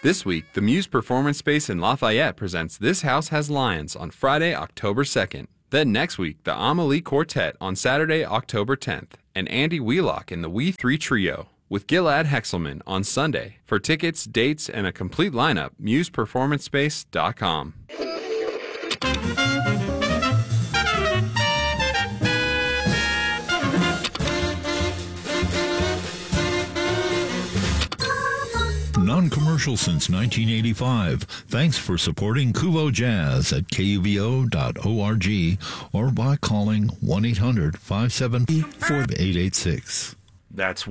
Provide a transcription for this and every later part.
This week, the Muse Performance Space in Lafayette presents This House Has Lions on Friday, October 2nd. Then next week, the Amelie Quartet on Saturday, October 10th, and Andy Wheelock in the We Three Trio with Gilad Hexelman on Sunday. For tickets, dates, and a complete lineup, museperformancespace.com. Non-commercial since 1985. Thanks for supporting Kuvo Jazz at kuvo.org or by calling 1-800-574-5886. That's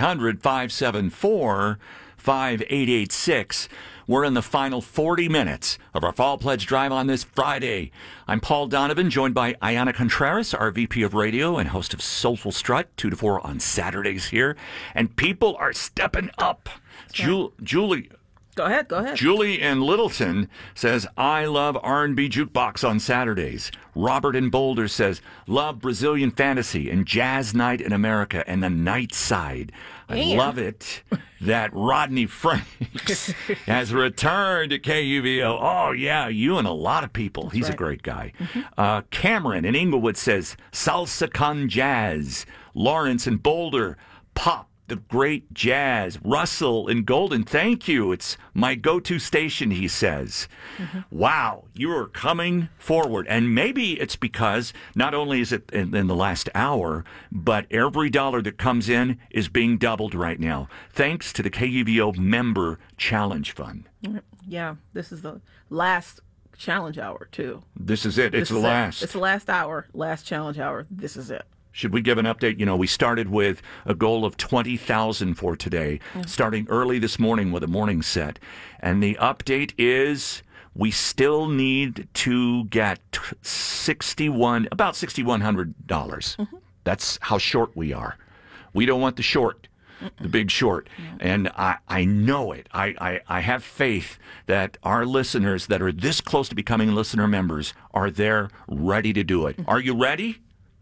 1-800-574-5886. We're in the final 40 minutes of our Fall Pledge Drive on this Friday. I'm Paul Donovan, joined by Ayana Contreras, our VP of Radio and host of Soulful Strut, 2 to 4 on Saturdays here. And people are stepping up. Julie. Go ahead. Julie in Littleton says, I love R&B Jukebox on Saturdays. Robert in Boulder says, love Brazilian Fantasy and Jazz Night in America and the Night Side. I love it that Rodney Franks has returned to KUVO. Oh, yeah, you and a lot of people. He's a great guy. Mm-hmm. Cameron in Inglewood says, Salsa con Jazz. Lawrence in Boulder, Pop. The great jazz. Russell in Golden, thank you. It's my go-to station, he says. Mm-hmm. Wow, you are coming forward. And maybe it's because not only is it in the last hour, but every dollar that comes in is being doubled right now, thanks to the KUVO Member Challenge Fund. Yeah, this is the last challenge hour, too. This is it. It's the last. It's the last hour, last challenge hour. This is it. Should we give an update? You know, we started with a goal of 20,000 for today, starting early this morning with a morning set. And the update is we still need to get about $6,100. Mm-hmm. That's how short we are. We don't want the short, the big short. Yeah. And I know it. I have faith that our listeners that are this close to becoming listener members are there ready to do it. Mm-hmm. Are you ready?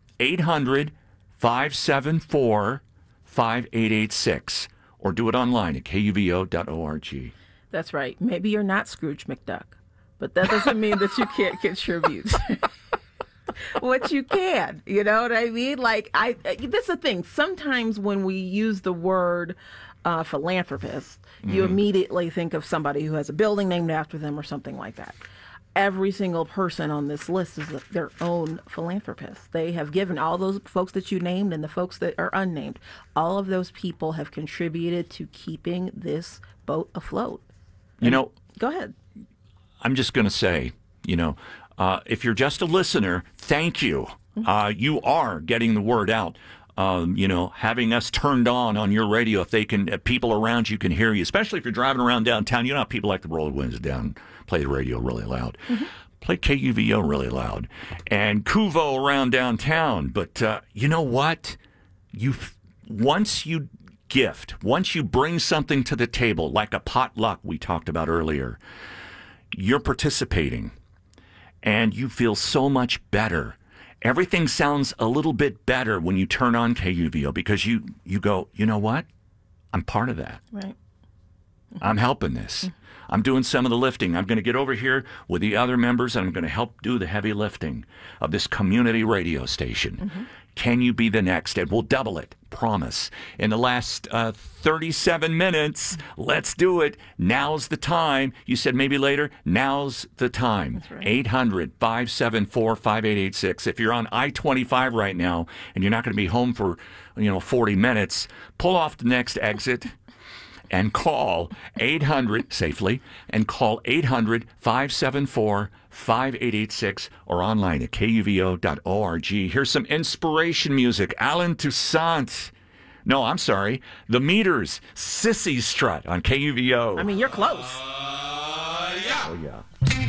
800-574-5886 or do it online at kuvo.org. That's right. Maybe you're not Scrooge McDuck, but that doesn't mean that you can't contribute. What you can, you know what I mean? Like, that's the thing. Sometimes when we use the word philanthropist, you immediately think of somebody who has a building named after them or something like that. Every single person on this list is their own philanthropist. They have given all those folks that you named and the folks that are unnamed. All of those people have contributed to keeping this boat afloat. You know, go ahead. I'm just going to say, if you're just a listener, thank you. You are getting the word out. Having us turned on your radio, if they can, people around you can hear you, especially if you're driving around downtown. You know how people like to roll the windows down, play the radio really loud. Mm-hmm. Play KUVO really loud. And Kuvo around downtown. But you know what? Once you bring something to the table, like a potluck we talked about earlier, you're participating. And you feel so much better. Everything sounds a little bit better when you turn on KUVO because you go, you know what? I'm part of that. Right. I'm helping this. I'm doing some of the lifting. I'm going to get over here with the other members and I'm going to help do the heavy lifting of this community radio station. Mm-hmm. Can you be the next? And we'll double it. Promise. In the last 37 minutes, let's do it. Now's the time. You said maybe later. Now's the time. That's right. 800-574-5886. If you're on I-25 right now and you're not going to be home for 40 minutes, pull off the next exit and call 800 safely and call 800-574-5886 or online at kuvo.org. Here's some inspiration music. Alan Toussaint. No, I'm sorry. The Meters. Sissy Strut on KUVO. I mean, you're close. Oh, yeah.